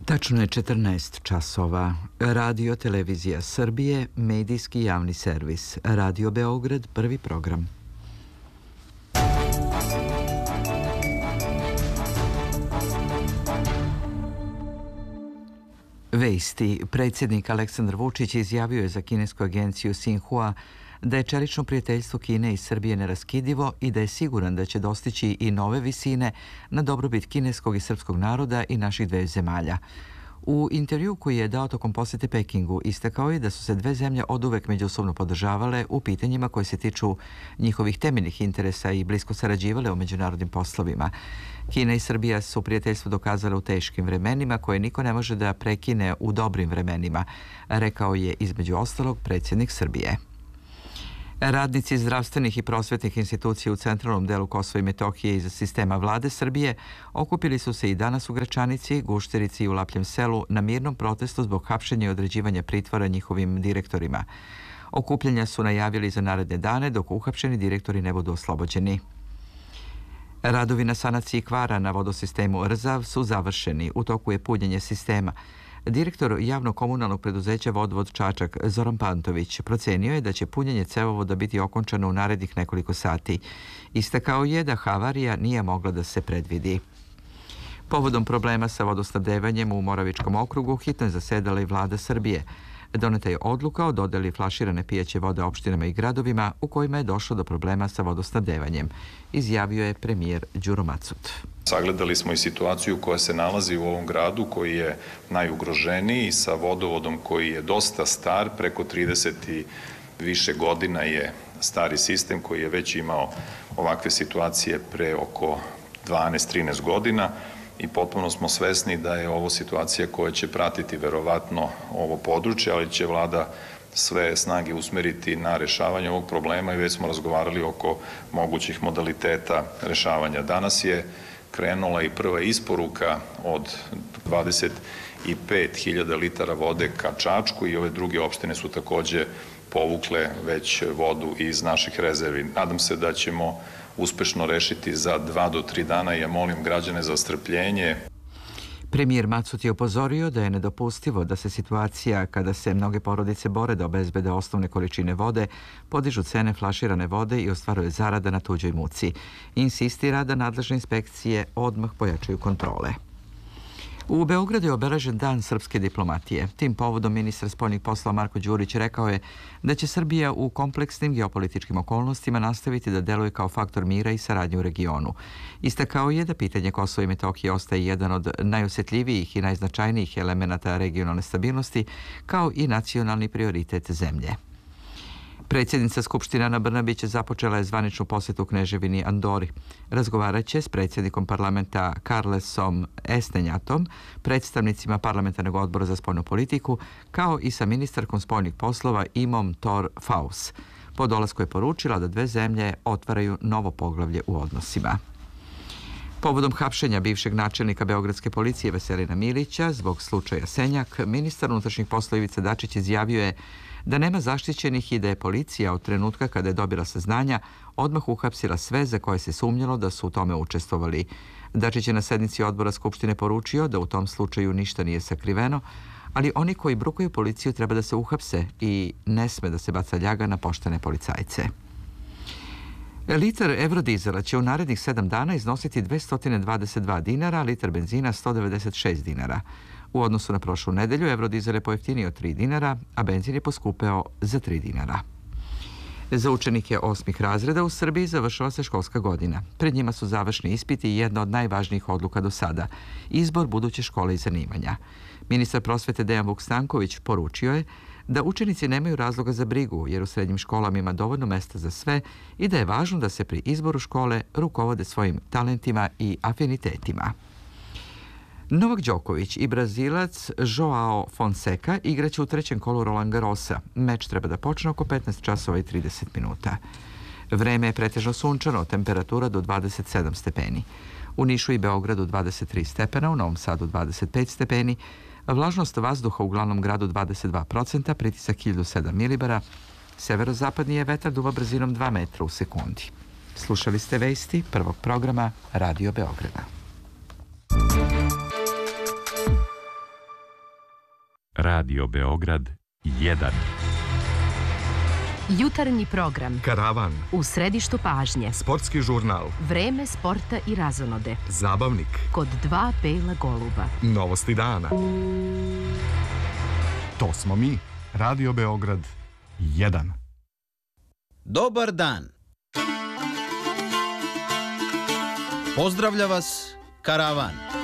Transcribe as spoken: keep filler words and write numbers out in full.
Tačno je četrnaest časova. Radio Televizija Srbije, medijski javni servis. Radio Beograd, prvi program. Vesti. Predsjednik Aleksandar Vučić izjavio je za kinesku agenciju Sinhua da je čelično prijateljstvo Kine i Srbije neraskidivo i da je siguran da će dostići i nove visine na dobrobit kineskog i srpskog naroda i naših dveju zemalja. U intervju koji je dao tokom posjete Pekingu istakao je da su se dve zemlje oduvek međusobno podržavale u pitanjima koje se tiču njihovih temeljnih interesa i blisko sarađivale u međunarodnim poslovima. Kina i Srbija su prijateljstvo dokazale u teškim vremenima koje niko ne može da prekine u dobrim vremenima, rekao je između ostalog predsjednik Srbije. Radnici zdravstvenih i prosvetnih institucija u centralnom delu Kosova i Metohije iz sistema vlade Srbije okupili su se i danas u Gračanici, Gušterici i u Lapljem selu na mirnom protestu zbog hapšenja i određivanja pritvora njihovim direktorima. Okupljanja su najavili za naredne dane dok uhapšeni direktori ne budu oslobođeni. Radovi na sanaciji kvara na vodosistemu Rzav su završeni. U toku je punjenje sistema. Direktor javnog komunalnog preduzeća Vodovod Čačak Zoran Pantović procenio je da će punjenje cevovoda biti okončano u narednih nekoliko sati. Istakao je da havarija nije mogla da se predvidi. Povodom problema sa vodosnabdevanjem u Moravičkom okrugu hitno je zasedala i vlada Srbije. Doneta je odluka o dodeli flaširane pijaće vode opštinama i gradovima u kojima je došlo do problema sa vodosnabdevanjem, izjavio je premijer Đuro Macut. Sagledali smo i situaciju koja se nalazi u ovom gradu koji je najugroženiji sa vodovodom koji je dosta star, preko trideset i više godina je stari sistem koji je već imao ovakve situacije pre oko dvanaest trinaest godina i potpuno smo svesni da je ovo situacija koja će pratiti verovatno ovo područje, ali će vlada sve snage usmeriti na rešavanje ovog problema i već smo razgovarali oko mogućih modaliteta rešavanja. Danas je krenula i prva isporuka od dvadeset pet hiljada litara vode ka Čačku i ove druge opštine su takođe povukle već vodu iz naših rezervi. Nadam se da ćemo uspešno rešiti za dva do tri dana i ja molim građane za strpljenje. Premijer Macut je upozorio da je nedopustivo da se situacija kada se mnoge porodice bore da obezbede osnovne količine vode, podižu cene flaširane vode i ostvaruje zarada na tuđoj muci. Insistira da nadležne inspekcije odmah pojačaju kontrole. U Beogradu je obeležen Dan srpske diplomatije. Tim povodom ministar spoljnih poslova Marko Đurić rekao je da će Srbija u kompleksnim geopolitičkim okolnostima nastaviti da deluje kao faktor mira i saradnje u regionu. Istakao je da pitanje Kosova i Metohije ostaje jedan od najosjetljivijih i najznačajnijih elemenata regionalne stabilnosti, kao i nacionalni prioritet zemlje. Predsjednica Skupštine Ana Brnabić započela je zvaničnu posjetu Kneževini Andori. Razgovarat će s predsjednikom parlamenta Carlesom Estenjatom, predstavnicima parlamentarnog odbora za spoljnu politiku, kao i sa ministarkom spoljnih poslova Imom Thor Faus. Po dolasku je poručila da dve zemlje otvaraju novo poglavlje u odnosima. Povodom hapšenja bivšeg načelnika Beogradske policije Veselina Milića zbog slučaja Senjak, ministar unutrašnjih poslova Ivica Dačić izjavio je da nema zaštićenih i da je policija od trenutka kada je dobila saznanja odmah uhapsila sve za koje se sumnjalo da su u tome učestvovali. Dačić je na sednici odbora Skupštine poručio da u tom slučaju ništa nije sakriveno, ali oni koji brukaju policiju treba da se uhapse i ne sme da se baca ljaga na poštene policajce. Litar evrodizela će u narednih sedam dana iznositi dvesta dvadeset dva dinara, a litar benzina sto devedeset šest dinara. U odnosu na prošlu nedelju, evrodizel je pojeftinio tri dinara, a benzin je poskupeo za tri dinara. Za učenike osmih razreda u Srbiji završava se školska godina. Pred njima su završni ispiti i jedna od najvažnijih odluka do sada – izbor buduće škole i zanimanja. Ministar prosvete Dejan Vukstanković poručio je da učenici nemaju razloga za brigu jer u srednjim školama ima dovoljno mesta za sve i da je važno da se pri izboru škole rukovode svojim talentima i afinitetima. Novak Đoković i Brazilac Joao Fonseca igraće u trećem kolu Roland Garrosa. Meč treba da počne oko petnaest časova i trideset minuta. Vreme je pretežno sunčano, temperatura do dvadeset sedam stepeni. U Nišu i Beogradu dvadeset tri stepena, u Novom Sadu dvadeset pet stepeni, vlažnost vazduha u glavnom gradu dvadeset dva procenta, pritisak hiljadu sedam milibara, severozapadni je vetar duva brzinom dva metra u sekundi. Slušali ste vesti prvog programa Radio Beograda. Radio Beograd jedan. Jutarnji program. Karavan. U središtu pažnje. Sportski žurnal. Vreme sporta i razonode. Zabavnik. Kod dva bela goluba. Novosti dana. To smo mi. Radio Beograd jedan. Dobar dan. Pozdravlja vas Karavan.